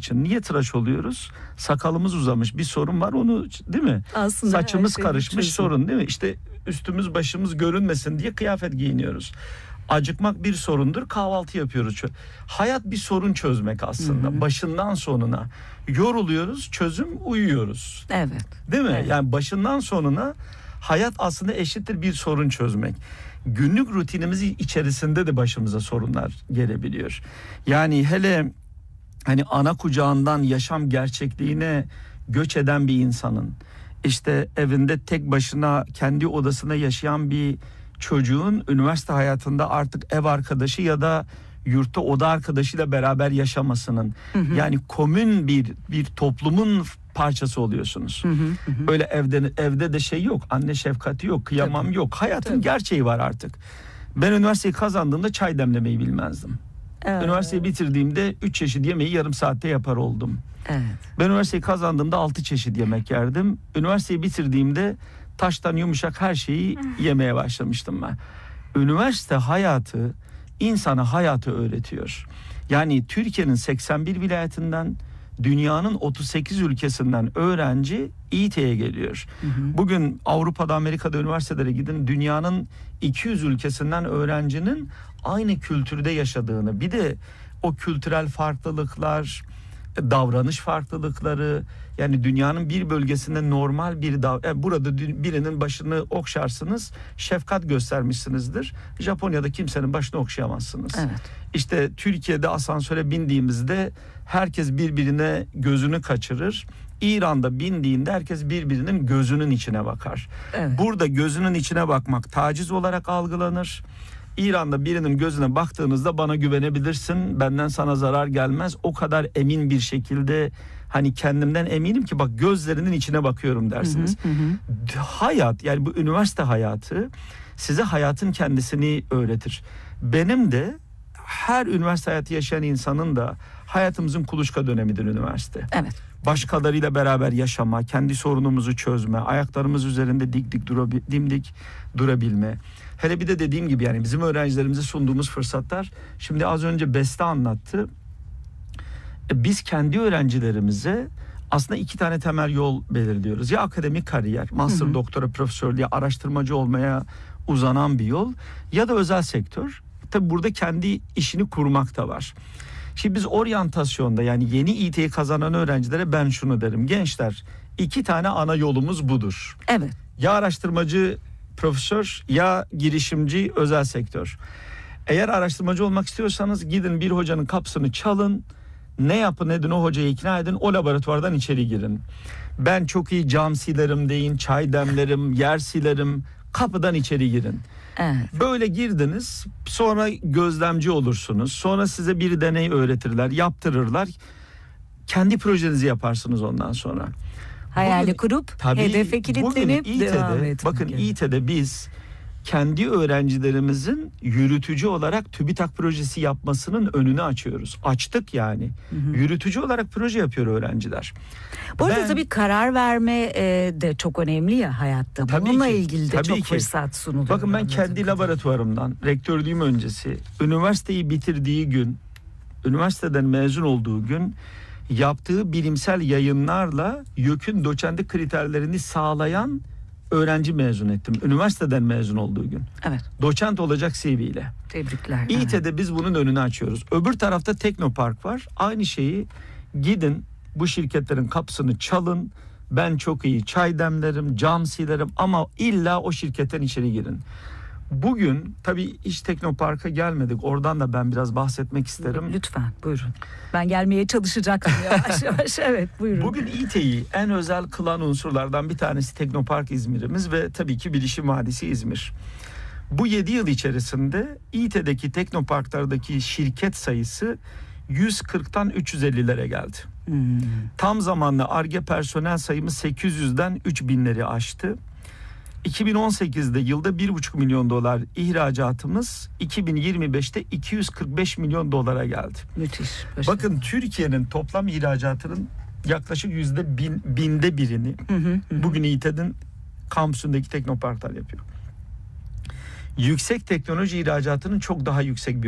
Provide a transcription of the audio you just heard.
için. Niye tıraş oluyoruz? Sakalımız uzamış, bir sorun var, onu değil mi? Aslında Saçımız şey karışmış, sorun değil mi? İşte üstümüz başımız görünmesin diye kıyafet giyiniyoruz. Acıkmak bir sorundur, kahvaltı yapıyoruz. Hayat bir sorun çözmek aslında. Başından sonuna yoruluyoruz, çözüm uyuyoruz. Evet. Değil mi? Evet. Yani başından sonuna hayat aslında eşittir bir sorun çözmek. Günlük rutinimiz içerisinde de başımıza sorunlar gelebiliyor. Yani hele hani ana kucağından yaşam gerçekliğine göç eden bir insanın, işte evinde tek başına kendi odasında yaşayan bir çocuğun üniversite hayatında artık ev arkadaşı ya da yurtta oda arkadaşıyla beraber yaşamasının, yani komün bir toplumun parçası oluyorsunuz. Öyle evde de şey yok, anne şefkati yok, kıyamam yok. Hayatın gerçeği var artık. Ben üniversiteyi kazandığımda çay demlemeyi bilmezdim. Üniversiteyi bitirdiğimde 3 çeşit yemeği yarım saatte yapar oldum. Evet. Ben üniversiteyi kazandığımda 6 çeşit yemek yerdim. Üniversiteyi bitirdiğimde taştan yumuşak her şeyi yemeye başlamıştım ben. Üniversite hayatı insana hayatı öğretiyor. Yani Türkiye'nin 81 vilayetinden, dünyanın 38 ülkesinden öğrenci İİT'ye geliyor. Bugün Avrupa'da, Amerika'da üniversitelere gidin, dünyanın 200 ülkesinden öğrencinin aynı kültürde yaşadığını, bir de o kültürel farklılıklar, davranış farklılıkları, yani dünyanın bir bölgesinde normal bir burada birinin başını okşarsınız, şefkat göstermişsinizdir. Japonya'da kimsenin başını okşayamazsınız. Evet. İşte Türkiye'de asansöre bindiğimizde herkes birbirine gözünü kaçırır. İran'da bindiğinde herkes birbirinin gözünün içine bakar. Evet. Burada gözünün içine bakmak taciz olarak algılanır. İran'da birinin gözüne baktığınızda bana güvenebilirsin, benden sana zarar gelmez. O kadar emin bir şekilde, hani kendimden eminim ki bak gözlerinin içine bakıyorum dersiniz. Hayat, yani bu üniversite hayatı size hayatın kendisini öğretir. Benim de, her üniversite hayatı yaşayan insanın da hayatımızın kuluçka dönemidir üniversite. Evet. Başkalarıyla beraber yaşama, kendi sorunumuzu çözme, ayaklarımız üzerinde dimdik durabilme. Hele bir de dediğim gibi, yani bizim öğrencilerimize sunduğumuz fırsatlar, şimdi az önce Beste anlattı. Biz kendi öğrencilerimize aslında 2 tane temel yol belirliyoruz. Ya akademik kariyer, master, doktora, profesörlüğe, araştırmacı olmaya uzanan bir yol, ya da özel sektör. Tabii burada kendi işini kurmak da var. Şimdi biz oryantasyonda, yani yeni İİT'yi kazanan öğrencilere ben şunu derim: gençler, 2 tane ana yolumuz budur. Evet. Ya araştırmacı, profesör, ya girişimci, özel sektör. Eğer araştırmacı olmak istiyorsanız gidin bir hocanın kapısını çalın. Ne yapın edin, o hocayı ikna edin, o laboratuvardan içeri girin. Ben çok iyi cam silerim deyin, çay demlerim, yer silerim, kapıdan içeri girin. Evet. Böyle girdiniz, sonra gözlemci olursunuz. Sonra size bir deney öğretirler, yaptırırlar. Kendi projenizi yaparsınız ondan sonra. Hayali kurup hedefe kilitlenip devam etmek. Bakın İİT'de biz kendi öğrencilerimizin yürütücü olarak TÜBİTAK projesi yapmasının önünü açıyoruz. Açtık yani. Yürütücü olarak proje yapıyor öğrenciler. Bu arada tabii karar verme de çok önemli ya hayatta. Bununla ilgili de çok fırsat sunuluyor. Bakın ben kendi laboratuvarımdan, rektörlüğüm öncesi, üniversiteyi bitirdiği gün, üniversiteden mezun olduğu gün yaptığı bilimsel yayınlarla YÖK'ün doçentlik kriterlerini sağlayan öğrenci mezun ettim. Üniversiteden mezun olduğu gün. Evet. Doçent olacak CV ile. Tebrikler. İİT'de biz bunun önünü açıyoruz. Öbür tarafta Teknopark var. Aynı şeyi, gidin bu şirketlerin kapısını çalın. Ben çok iyi çay demlerim, cam silerim, ama illa o şirketten içeri girin. Bugün tabii hiç Teknopark'a gelmedik. Oradan da ben biraz bahsetmek isterim. Lütfen buyurun. Ben gelmeye çalışacaktım yavaş yavaş. Evet buyurun. Bugün İİT'yi en özel kılan unsurlardan bir tanesi Teknopark İzmir'imiz ve tabii ki Bilişim Vadisi İzmir. Bu 7 yıl içerisinde İİT'deki Teknopark'lardaki şirket sayısı 140'tan 350'lere geldi. Tam zamanlı Ar-Ge personel sayımız 800'den 3000'leri aştı. 2018'de yılda 1,5 milyon dolar ihracatımız 2025'te 245 milyon dolara geldi. Müthiş. Bakın Türkiye'nin toplam ihracatının yaklaşık binde birini bugün İİT'nin kampüsündeki teknoparklar yapıyor. Yüksek teknoloji ihracatının çok daha yüksek bir